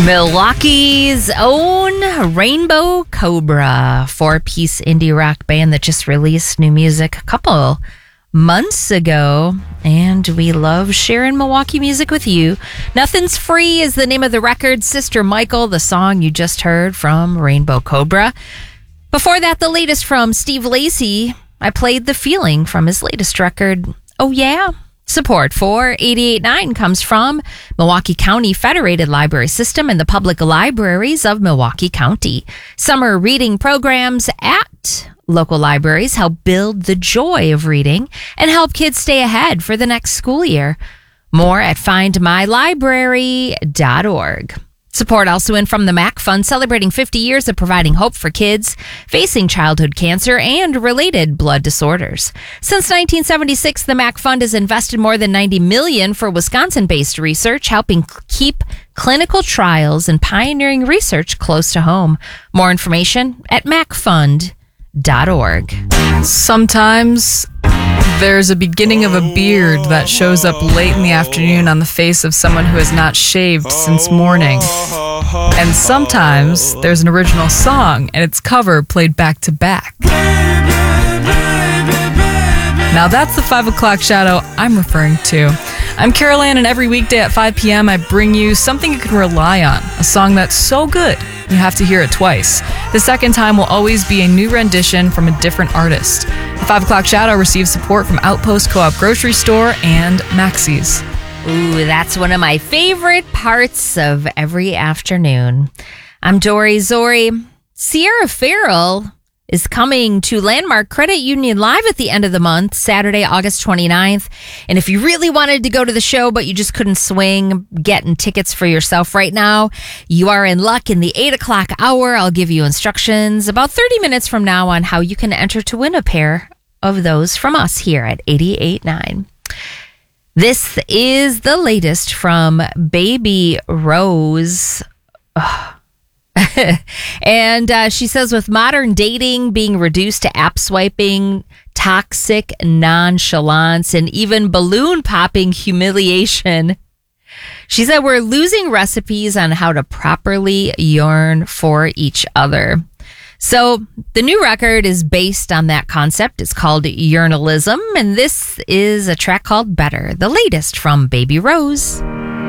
Milwaukee's own Rainbow Cobra, 4-piece indie rock band that just released new music a couple months ago, and we love sharing Milwaukee music with you. Nothing's Free is the name of the record. Sister Michael, the song you just heard from Rainbow Cobra. Before that, the latest from Steve Lacy. I played The Feeling from his latest record, Oh Yeah. Support for 88.9 comes from Milwaukee County Federated Library System and the public libraries of Milwaukee County. Summer reading programs at local libraries help build the joy of reading and help kids stay ahead for the next school year. More at findmylibrary.org. Support also in from the MAC Fund, celebrating 50 years of providing hope for kids facing childhood cancer and related blood disorders. Since 1976, the MAC Fund has invested more than $90 million for Wisconsin-based research, helping keep clinical trials and pioneering research close to home. More information at macfund.org. Sometimes there's a beginning of a beard that shows up late in the afternoon on the face of someone who has not shaved since morning. And sometimes there's an original song and its cover played back to back. Now that's the 5 o'clock shadow I'm referring to. I'm Carol Ann, and every weekday at 5 p.m. I bring you something you can rely on, a song that's so good you have to hear it twice. The second time will always be a new rendition from a different artist. The 5 o'clock shadow receives support from Outpost Co-op Grocery Store and Maxie's. Ooh, that's one of my favorite parts of every afternoon. I'm Dory Zori. Sierra Farrell is coming to Landmark Credit Union Live at the end of the month, Saturday, August 29th. And if you really wanted to go to the show, but you just couldn't swing getting tickets for yourself right now, you are in luck. In the 8 o'clock hour, I'll give you instructions about 30 minutes from now on how you can enter to win a pair of those from us here at 88.9. This is the latest from Baby Rose. And she says, with modern dating being reduced to app swiping, toxic nonchalance, and even balloon popping humiliation, she said we're losing recipes on how to properly yearn for each other. So the new record is based on that concept. It's called Yearnalism, and this is a track called Better, the latest from Baby Rose.